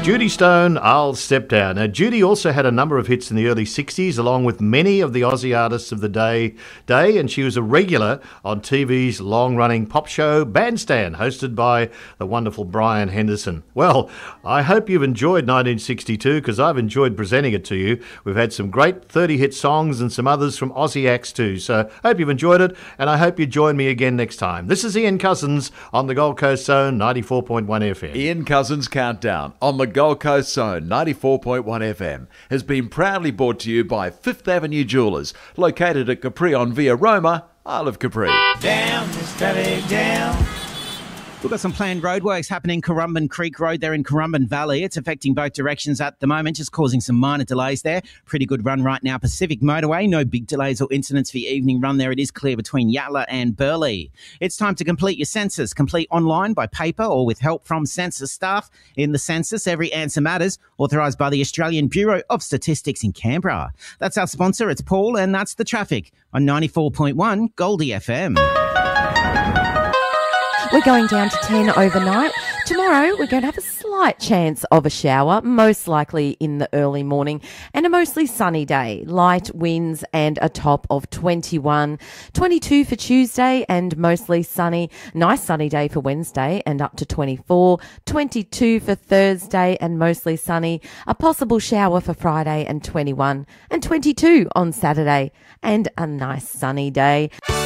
Judy Stone, I'll Step Down. Now, Judy also had a number of hits in the early 60s, along with many of the Aussie artists of the day, and she was a regular on TV's long-running pop show Bandstand, hosted by the wonderful Brian Henderson. Well, I hope you've enjoyed 1962, because I've enjoyed presenting it to you. We've had some great 30-hit songs and some others from Aussie acts too, so I hope you've enjoyed it, and I hope you join me again next time. This is Ian Cousins on the Gold Coast Zone, 94.1 FM. Ian Cousins Countdown on the Gold Coast Zone 94.1 FM has been proudly brought to you by Fifth Avenue Jewellers, located at Capri on Via Roma, Isle of Capri. Down, Miss Valley, down. We've got some planned roadworks happening Currumbin Creek Road there in Currumbin Valley. It's affecting both directions at the moment, just causing some minor delays there. Pretty good run right now. Pacific Motorway, no big delays or incidents for your evening run there. It is clear between Yatala and Burleigh. It's time to complete your census. Complete online, by paper, or with help from census staff. In the census, every answer matters. Authorised by the Australian Bureau of Statistics in Canberra. That's our sponsor. It's Paul, and that's the traffic on 94.1 Goldie FM. We're going down to 10 overnight. Tomorrow, we're going to have a slight chance of a shower, most likely in the early morning, and a mostly sunny day. Light winds and a top of 21. 22 for Tuesday and mostly sunny. Nice sunny day for Wednesday and up to 24. 22 for Thursday and mostly sunny. A possible shower for Friday and 21. And 22 on Saturday and a nice sunny day.